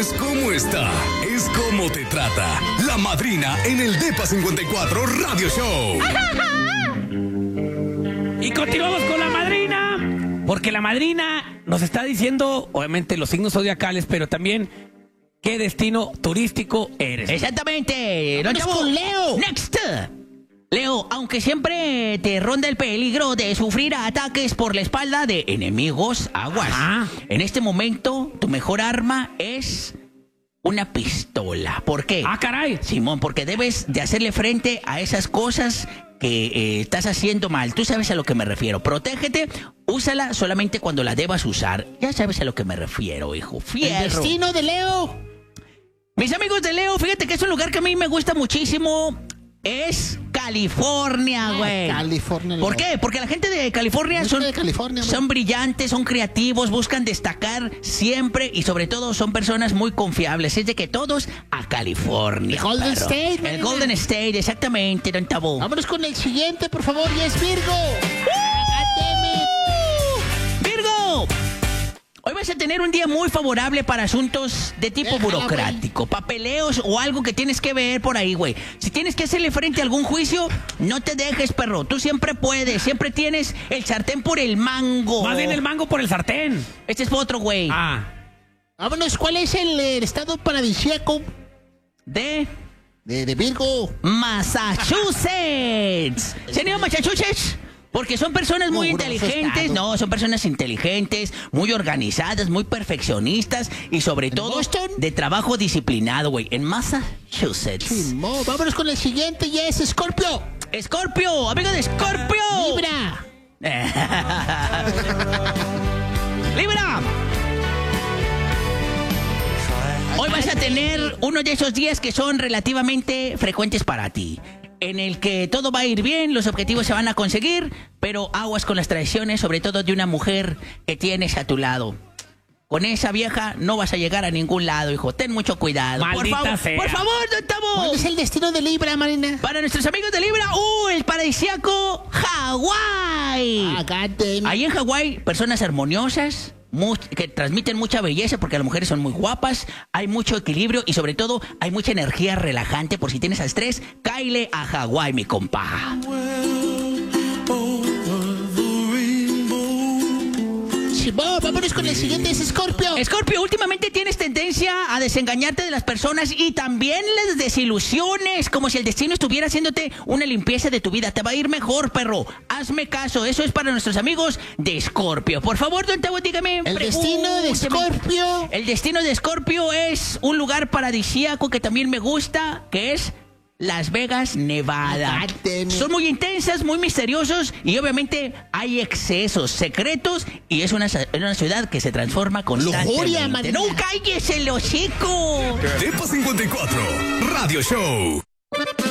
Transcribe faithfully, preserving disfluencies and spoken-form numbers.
es cómo está, es cómo te trata. La Madrina en el Depa cincuenta y cuatro Radio Show. Y continuamos con La Madrina, porque La Madrina nos está diciendo, obviamente, los signos zodiacales, pero también qué destino turístico eres. Exactamente. Vamos con Leo. Next. Leo, aunque siempre te ronda el peligro de sufrir ataques por la espalda de enemigos, aguas. Ajá. En este momento, tu mejor arma es una pistola. ¿Por qué? Ah, caray. Simón, porque debes de hacerle frente a esas cosas que eh, estás haciendo mal. Tú sabes a lo que me refiero. Protégete, úsala solamente cuando la debas usar. Ya sabes a lo que me refiero, hijo. Fierro. El destino de Leo. Mis amigos de Leo, fíjate que es un lugar que a mí me gusta muchísimo. Es California, güey. California. ¿Por qué? Porque la gente de California son, de California, son brillantes, son creativos, buscan destacar siempre y sobre todo son personas muy confiables. Es de que todos a California. El Golden perro. State, El manina. Golden State, exactamente, don Tabú. Vámonos con el siguiente, por favor, y es Virgo. ¡Virgo! Hoy vas a tener un día muy favorable para asuntos de tipo Déjala, burocrático, papeleos o algo que tienes que ver por ahí, güey. Si tienes que hacerle frente a algún juicio, no te dejes, perro. Tú siempre puedes, siempre tienes el sartén por el mango. Más bien el mango por el sartén. Este es otro, güey. Ah. Vámonos, ¿cuál es el, el estado paradisíaco De de, de Virgo? Massachusetts. ¿Sería Massachusetts? Porque son personas muy Mugroso inteligentes, estado. no, son personas inteligentes, muy organizadas, muy perfeccionistas y sobre todo Boston? de trabajo disciplinado, güey, en Massachusetts. Simón, vámonos con el siguiente, y es Escorpio. Escorpio, amigo de Escorpio. Libra. Libra. Hoy vas a tener uno de esos días que son relativamente frecuentes para ti, en el que todo va a ir bien, los objetivos se van a conseguir, pero aguas con las traiciones, sobre todo de una mujer que tienes a tu lado. Con esa vieja no vas a llegar a ningún lado, hijo. Ten mucho cuidado. Maldita por favor, sea. por favor, don Tabo. ¿Cuál es el destino de Libra, Marina? Para nuestros amigos de Libra, ¡uh! El paradisíaco Hawái. Ah, God damn. Ahí en Hawái, personas armoniosas, mu- que transmiten mucha belleza porque las mujeres son muy guapas, hay mucho equilibrio y sobre todo hay mucha energía relajante. Por si tienes estrés, cáile a Hawái, mi compa. Simón, vámonos con el siguiente, es Escorpio. Escorpio, últimamente tienes tendencia a desengañarte de las personas y también las desilusiones, como si el destino estuviera haciéndote una limpieza de tu vida. Te va a ir mejor, perro. Hazme caso, eso es para nuestros amigos de Escorpio. Por favor, don Tavo, dígame. El destino de pregúnteme. Escorpio. El destino de Escorpio es un lugar paradisíaco que también me gusta, que es Las Vegas, Nevada. God damn it. Son muy intensas, muy misteriosos y obviamente hay excesos secretos y es una, una ciudad que se transforma constantemente. Lujuria, Marina. ¡No cállese el hocico! Depa cincuenta y cuatro Radio Show.